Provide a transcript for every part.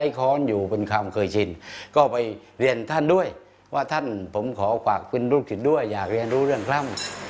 ช้ค้อนอยู่เป็นความเคยชินก็ไปเรียนท่านด้วยว่าท่านผมขอฝากเป็นลูกศิษย์ด้วยอยากเรียนรู้เรื่องคล่ำ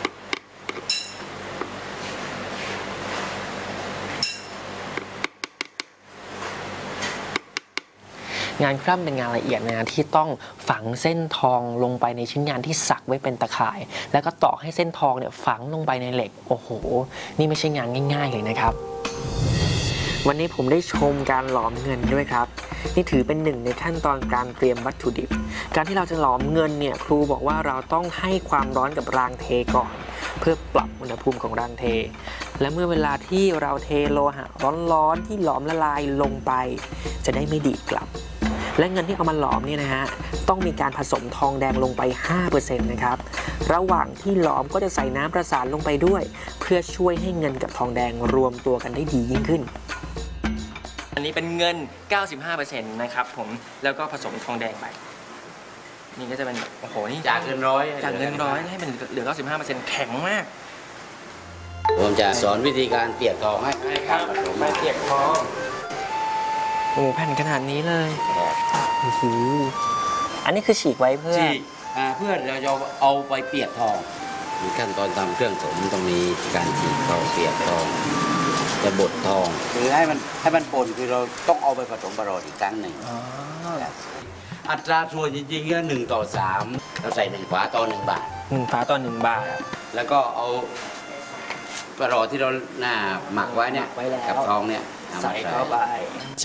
งานคร่ำเป็นงานละเอียดนะที่ต้องฝังเส้นทองลงไปในชิ้นงานที่สักไว้เป็นตะข่ายแล้วก็ตอกให้เส้นทองเนี่ยฝังลงไปในเหล็กโอ้โหนี่ไม่ใช่งานง่ายๆเลยนะครับวันนี้ผมได้ชมการหลอมเงินด้วยครับนี่ถือเป็นหนึ่งในขั้นตอนการเตรียมวัตถุดิบการที่เราจะหลอมเงินเนี่ยครูบอกว่าเราต้องให้ความร้อนกับรางเทก่อนเพื่อปรับอุณหภูมิของรางเทและเมื่อเวลาที่เราเทโลหะร้อนๆที่หลอมละลายลงไปจะได้ไม่ดีดกลับและเงินที่เอามาหลอมเนี่ยนะฮะต้องมีการผสมทองแดงลงไป 5% นะครับระหว่างที่หลอมก็จะใส่น้ำประสานลงไปด้วยเพื่อช่วยให้เงินกับทองแดงรวมตัวกันได้ดียิ่งขึ้นอันนี้เป็นเงิน 95% นะครับผมแล้วก็ผสมทองแดงไปนี่ก็จะเป็นโอ้โหนี่จากเงินร้อยให้มันเหลือ 95% แข็งมากผมจะสอนวิธีการเปียกทองให้การผสมเปียกทองโอ้แผ่นขนาดนี้เลยโอ้โหอันนี้คือฉีกไว้เพื่อเราจะเอาไปเปียกทองมีขั้นตอนทำเครื่องสมต้องมีการฉีกทองเปียกทองจะบดทองคือให้มันป่นคือเราต้องเอาไปผสมประหลอดอีกครั้งหนึ่งอัตราส่วนจริงๆก็1:3เราใส่1 ฝาต่อ 1 บาท 1 ฝาต่อ 1 บาทแล้วก็เอาประหลอดที่เราหมักไว้เนี่ยกับทองเนี่ยใส่เข้าไป